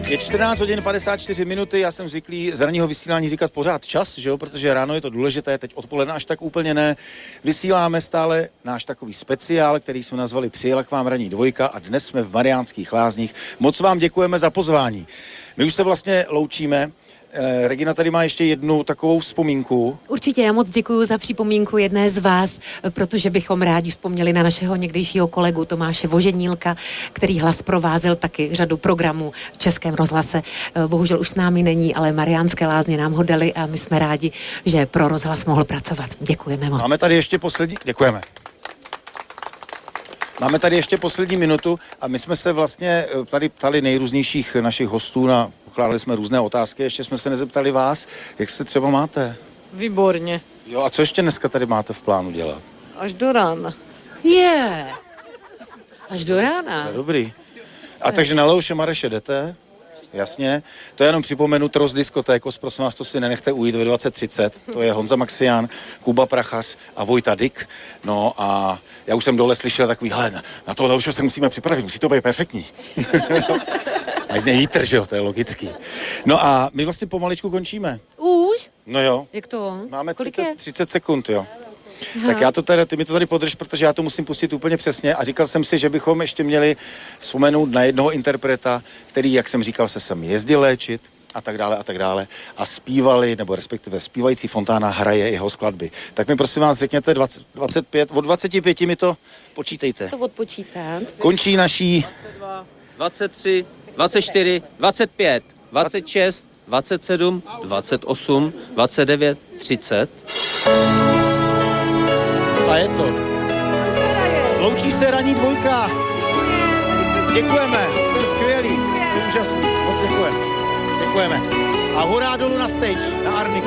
Je 14 hodin 54 minuty, já jsem zvyklý z ranního vysílání říkat pořád čas, že jo, protože ráno je to důležité, teď odpoledne až tak úplně ne. Vysíláme stále náš takový speciál, který jsme nazvali Přijela k vám ranní dvojka a dnes jsme v Mariánských Lázních. Moc vám děkujeme za pozvání. My už se vlastně loučíme. Regina tady má ještě jednu takovou vzpomínku. Určitě, já moc děkuji za připomínku jedné z vás, protože bychom rádi vzpomněli na našeho někdejšího kolegu Tomáše Voženílka, který hlas provázel taky řadu programů v Českém rozhlase. Bohužel už s námi není, ale Mariánské Lázně nám ho dali a my jsme rádi, že pro rozhlas mohl pracovat. Děkujeme moc. Máme tady ještě poslední... Děkujeme. Máme tady ještě poslední minutu a my jsme se vlastně tady ptali nejrůznějších našich hostů pokládali jsme různé otázky, ještě jsme se nezeptali vás, jak se třeba máte? Výborně. Jo, a co ještě dneska tady máte v plánu dělat? Až do rána. Až do rána. To je dobrý. A takže na Leoše Mareše jdete? Jasně. To je jenom připomenu Tros Diskotékos, prosím vás, to si nenechte ujít ve 20:30. To je Honza Maxián, Kuba Prachař a Vojta Dyk. No a já už jsem dole slyšel takový, hele, na toho Leoše se musíme připravit, musí to být perfektní. Máš z něj vítr, že jo, to je logický. No a my vlastně pomaličku končíme. Už? No jo. Jak to? Máme Kolik 30 sekund, jo. Tak já to tady, ty mi to tady podrž, protože já to musím pustit úplně přesně a říkal jsem si, že bychom ještě měli vzpomenout na jednoho interpreta, který, jak jsem říkal, se sem jezdil léčit a tak dále a zpívali, nebo respektive zpívající Fontána hraje jeho skladby. Tak mi prosím vás řekněte 25, od 25 mi to počítejte. To odpočítat. Končí naší 22, 23, 24, 25, 26, 27, 28, 29, 30. a je to. Loučí se ranní dvojka. Děkujeme, jste skvělí, jste úžasní, moc děkujeme. Děkujeme. A hurá dolů na stage, na Arniku.